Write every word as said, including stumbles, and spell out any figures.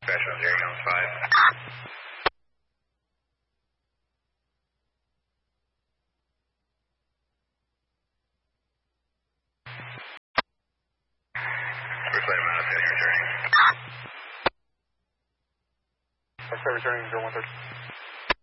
Crash on zero, on five. First light amount of returning. First light returning, zero one thirty.